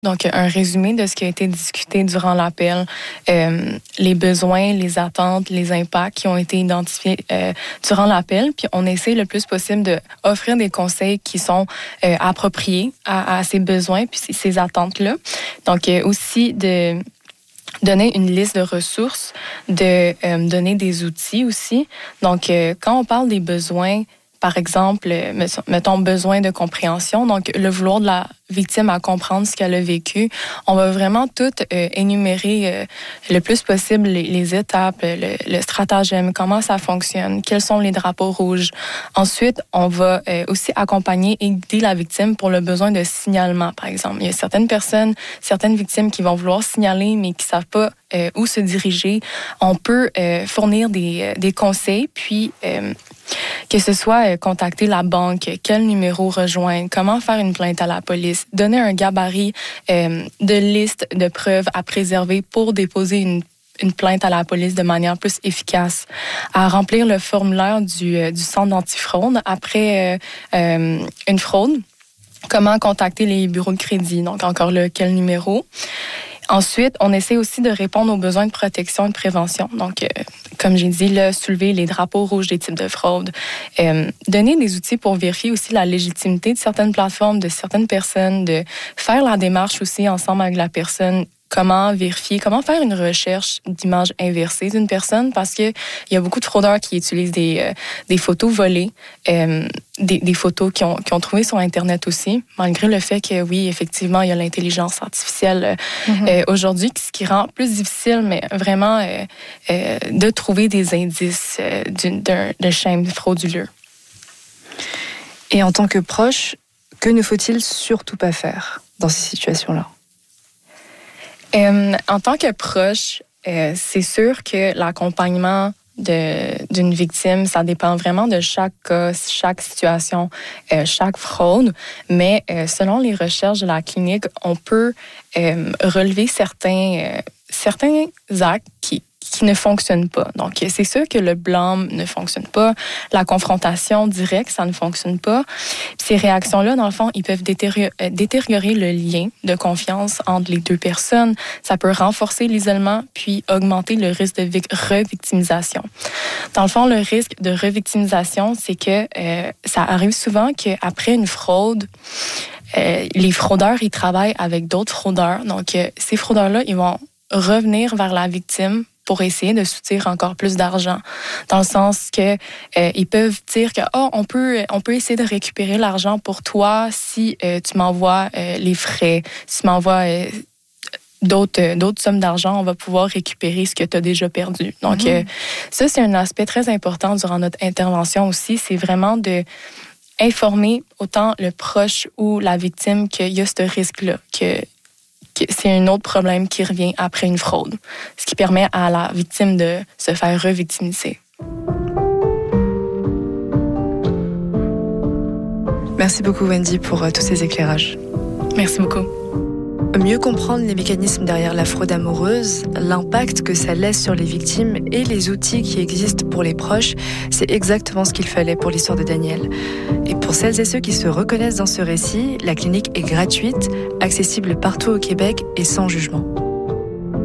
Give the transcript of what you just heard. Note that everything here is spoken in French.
Donc, un résumé de ce qui a été discuté durant l'appel, les besoins, les attentes, les impacts qui ont été identifiés durant l'appel. Puis, on essaie le plus possible d'offrir des conseils qui sont appropriés à ces besoins puis ces attentes-là. Donc, aussi de donner une liste de ressources, de donner des outils aussi. Donc, quand on parle des besoins, par exemple, mettons besoin de compréhension, donc le vouloir de la victime à comprendre ce qu'elle a vécu, on va vraiment tout énumérer le plus possible les étapes, le stratagème, comment ça fonctionne, quels sont les drapeaux rouges. Ensuite, on va aussi accompagner et guider la victime pour le besoin de signalement, par exemple. Il y a certaines victimes qui vont vouloir signaler, mais qui savent pas où se diriger. On peut fournir des conseils, puis que ce soit contacter la banque, quel numéro rejoindre, comment faire une plainte à la police, donner un gabarit de liste de preuves à préserver pour déposer une plainte à la police de manière plus efficace, à remplir le formulaire du centre d'antifraude après une fraude, comment contacter les bureaux de crédit, donc encore là, quel numéro. Ensuite, on essaie aussi de répondre aux besoins de protection et de prévention. Donc, comme j'ai dit, là, soulever les drapeaux rouges des types de fraude. Donner des outils pour vérifier aussi la légitimité de certaines plateformes, de certaines personnes, de faire la démarche aussi ensemble avec la personne. Comment vérifier, comment faire une recherche d'image inversée d'une personne, parce que il y a beaucoup de fraudeurs qui utilisent des photos volées, des photos qu'ils ont trouvées sur Internet aussi, malgré le fait que oui, effectivement, il y a l'intelligence artificielle aujourd'hui, ce qui rend plus difficile, mais vraiment de trouver des indices d'un schème frauduleux. Et en tant que proche, que ne faut-il surtout pas faire dans ces situations-là? En tant que proche, c'est sûr que l'accompagnement d'une victime, ça dépend vraiment de chaque cas, chaque situation, chaque fraude. Mais selon les recherches de la clinique, on peut relever certains actes qui ne fonctionnent pas. Donc, c'est sûr que le blâme ne fonctionne pas. La confrontation directe, ça ne fonctionne pas. Puis ces réactions-là, dans le fond, ils peuvent détériorer le lien de confiance entre les deux personnes. Ça peut renforcer l'isolement, puis augmenter le risque de revictimisation. Dans le fond, le risque de revictimisation, c'est que ça arrive souvent qu'après une fraude, les fraudeurs, ils travaillent avec d'autres fraudeurs. Donc, ces fraudeurs-là, ils vont revenir vers la victime pour essayer de soutirer encore plus d'argent. Dans le sens que ils peuvent dire que on peut essayer de récupérer l'argent pour toi si tu m'envoies les frais, si tu m'envoies d'autres sommes d'argent, on va pouvoir récupérer ce que tu as déjà perdu. Donc ça, c'est un aspect très important durant notre intervention aussi, c'est vraiment de informer autant le proche ou la victime qu'il y a ce risque-là, que c'est un autre problème qui revient après une fraude, ce qui permet à la victime de se faire revictimiser. Merci beaucoup Wendy pour tous ces éclairages. Merci beaucoup. Mieux comprendre les mécanismes derrière la fraude amoureuse, l'impact que ça laisse sur les victimes et les outils qui existent pour les proches, c'est exactement ce qu'il fallait pour l'histoire de Daniel. Et pour celles et ceux qui se reconnaissent dans ce récit, la clinique est gratuite, accessible partout au Québec et sans jugement.